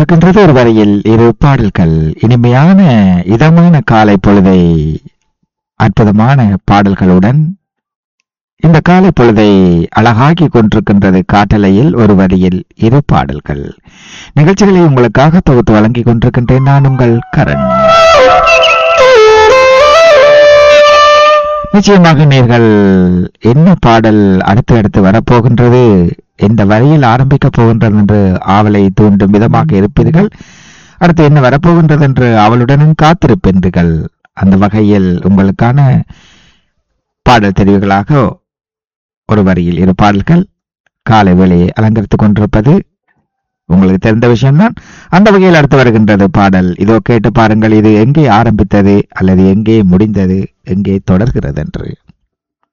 கொண்டிருக்கின்றது ஒரு வரையில் இரு பாடல்கள். இனிமையான இதமான காலை பொழுதை அற்புதமான பாடல்களுடன் இந்த காலை பொழுதை அழகாக்கி கொண்டிருக்கின்றது காட்டலையில் ஒரு வரியில் இரு பாடல்கள். நிகழ்ச்சிகளை உங்களுக்காக தொகுத்து வழங்கிக் கொண்டிருக்கின்றேன் நான் உங்கள் கரண். நிச்சயமாக நீங்கள் என்ன பாடல் அடுத்து வரப்போகின்றது, எந்த வரியில் ஆரம்பிக்க போகின்றது என்று ஆவலை தூண்டும் விதமாக இருப்பீர்கள். அடுத்து என்ன வரப்போகின்றது என்று அவளுடனும் காத்திருப்பீர்கள். அந்த வகையில் உங்களுக்கான பாடல் தெரிவுகளாக ஒரு வரியில் இரு பாடல்கள் காலை வேளையை அலங்கரித்துக் கொண்டிருப்பது உங்களுக்கு தெரிந்த விஷயம்தான். அந்த வகையில் அடுத்து வருகின்றது பாடல். இதோ கேட்டு பாருங்கள், இது எங்கே ஆரம்பித்தது அல்லது எங்கே முடிந்தது, எங்கே தொடர்கிறது என்று.